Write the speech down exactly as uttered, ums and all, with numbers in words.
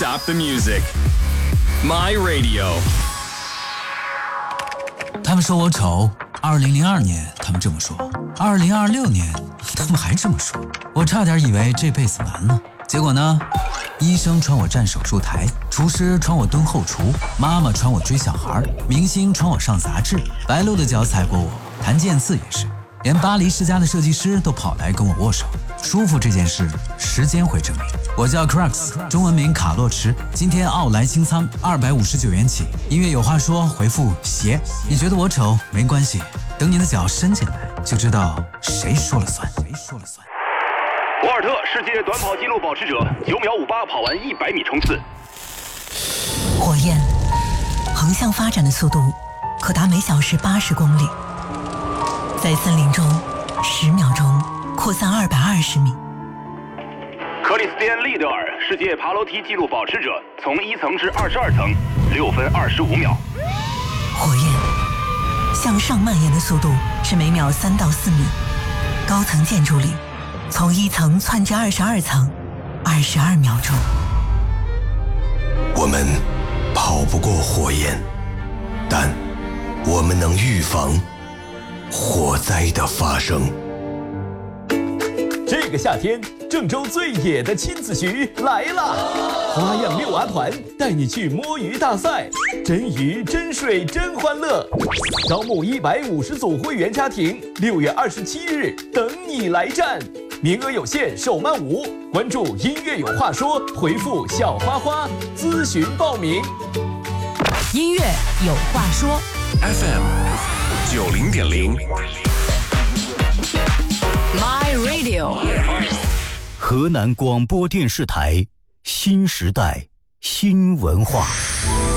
stop the music. My Radio. 他们说我丑，二零零二年他们这么说，二零二六年他们还这么说，我差点以为这辈子完了。结果呢，医生传我站手术台，厨师传我蹲后厨，妈妈传我追小孩，明星传我上杂志，白鹿的脚踩过我，谭健次也是，连巴黎世家的设计师都跑来跟我握手。舒服这件事，时间会证明。我叫 Crux， 中文名卡洛驰，今天奥莱清仓二百五十九元起。音乐有话说，回复鞋。你觉得我丑没关系，等你的脚伸进来，就知道谁说了算。谁说了算？ 博尔特世界短跑纪录保持者，九秒五八跑完一百米冲刺。 火焰横向发展的速度可达每小时八十公里，在森林中十秒钟扩散二百二十米。 克里斯蒂安·利德尔世界爬楼梯纪录保持者，从一层至二十二层，六分二十五秒。 火焰向上蔓延的速度是每秒三到四米，高层建筑里从一层窜至二十二层，二十二秒钟。 我们跑不过火焰，但我们能预防火灾的发生。 这个夏天，郑州最野的亲子局来了！花样遛娃团带你去摸鱼大赛，真鱼真水真欢乐。招募一百五十组会员家庭，六月二十七日等你来战，名额有限，手慢无。关注音乐有话说，回复小花花咨询报名。 音乐有话说 F M 九零点零。 My Radio， 河南广播电视台新时代新文化。